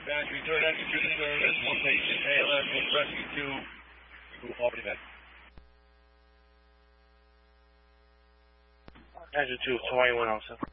Return execute service, one patient, ALS, rescue to Albany Med. Engine 2, 2107.